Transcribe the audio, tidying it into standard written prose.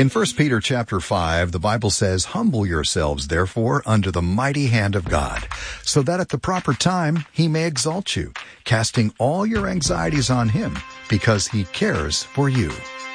In 1 Peter chapter 5, the Bible says, "Humble yourselves, therefore, under the mighty hand of God, so that at the proper time he may exalt you, casting all your anxieties on him, because he cares for you."